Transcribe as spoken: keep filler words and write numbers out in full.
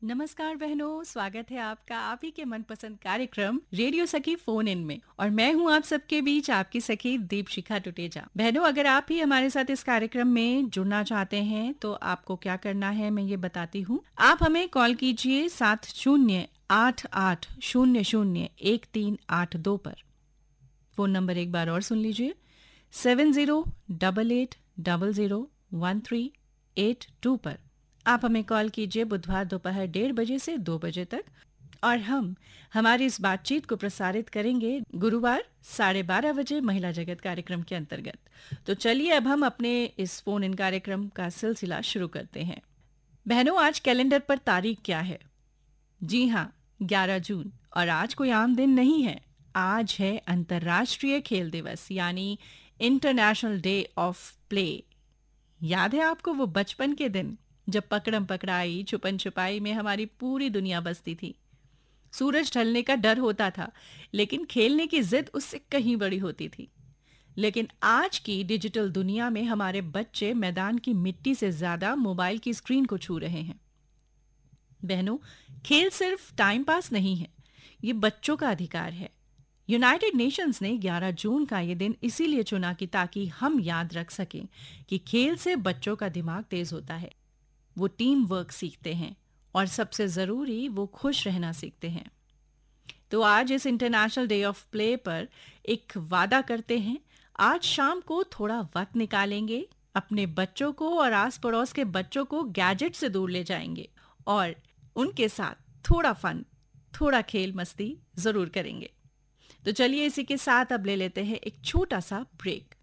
नमस्कार बहनों, स्वागत है आपका आप ही के मनपसंद कार्यक्रम रेडियो सखी फोन इन में। और मैं हूं आप सबके बीच आपकी सखी दीपशिखा टुटेजा। बहनों, अगर आप ही हमारे साथ इस कार्यक्रम में जुड़ना चाहते हैं तो आपको क्या करना है मैं ये बताती हूँ। आप हमें कॉल कीजिए सात शून्य आठ आठ शून्य शून्य एक तीन आठ दो पर। फोन नंबर एक बार और सुन लीजिए, seven zero double eight double zero one three eight to पर। आप हमें कॉल कीजिए बुधवार दोपहर डेढ़ बजे से दो बजे तक, और हम हमारी इस बातचीत को प्रसारित करेंगे गुरुवार साढ़े बारह बजे महिला जगत कार्यक्रम के अंतर्गत। तो चलिए अब हम अपने इस फोन इन कार्यक्रम का सिलसिला शुरू करते हैं। बहनों, आज कैलेंडर पर तारीख क्या है? जी हाँ, ग्यारह जून। और आज कोई आम दिन नहीं है, आज है अंतर्राष्ट्रीय खेल दिवस, यानी इंटरनेशनल डे ऑफ प्ले। याद है आपको वो बचपन के दिन जब पकड़म पकड़ाई छुपन छुपाई में हमारी पूरी दुनिया बसती थी। सूरज ढलने का डर होता था, लेकिन खेलने की जिद उससे कहीं बड़ी होती थी। लेकिन आज की डिजिटल दुनिया में हमारे बच्चे मैदान की मिट्टी से ज्यादा मोबाइल की स्क्रीन को छू रहे हैं। बहनों, खेल सिर्फ टाइम पास नहीं है, ये बच्चों का अधिकार है। यूनाइटेड नेशंस ने ग्यारह जून का ये दिन इसीलिए चुना कि ताकि हम याद रख सकें कि खेल से बच्चों का दिमाग तेज होता है, वो टीम वर्क सीखते हैं, और सबसे जरूरी वो खुश रहना सीखते हैं। तो आज इस इंटरनेशनल डे ऑफ प्ले पर एक वादा करते हैं, आज शाम को थोड़ा वक्त निकालेंगे, अपने बच्चों को और आस पड़ोस के बच्चों को गैजेट से दूर ले जाएंगे और उनके साथ थोड़ा फन, थोड़ा खेल मस्ती जरूर करेंगे। तो चलिए इसी के साथ अब ले लेते हैं एक छोटा सा ब्रेक।